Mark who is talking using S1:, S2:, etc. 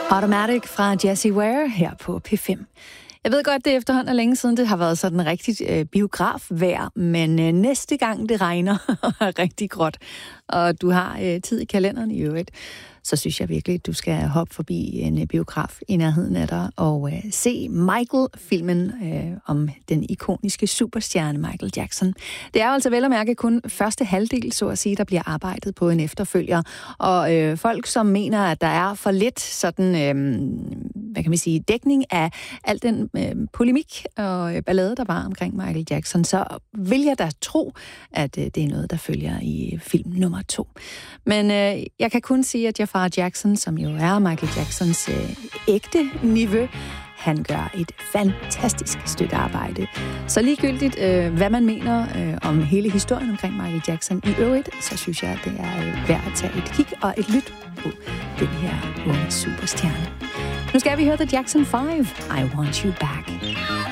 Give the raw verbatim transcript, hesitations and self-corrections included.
S1: Automatic fra Jessie Ware her på P fem. Jeg ved godt, det efterhånden er længe siden, det har været sådan rigtigt øh, biografvejr, men øh, næste gang det regner er rigtig gråt, og du har øh, tid i kalenderen i øvrigt, så synes jeg virkelig, at du skal hoppe forbi en øh, biograf i nærheden af dig og øh, se Michael-filmen øh, om den ikoniske superstjerne Michael Jackson. Det er jo altså vel at mærke kun første halvdel, så at sige, der bliver arbejdet på en efterfølger, og øh, folk, som mener, at der er for lidt sådan, øh, hvad kan man sige, dækning af al den øh, polemik og øh, ballade, der var omkring Michael Jackson, så vil jeg da tro, at øh, det er noget, der følger i film nummer to. Men øh, jeg kan kun sige, at Jafar Jackson, som jo er Michael Jacksons øh, ægte niveau, han gør et fantastisk stykke arbejde. Så ligegyldigt, øh, hvad man mener øh, om hele historien omkring Michael Jackson i øvrigt, så synes jeg, at det er øh, værd at tage et kig og et lyt på den her unge superstjerne. Nu skal vi høre The Jackson five, I Want You Back.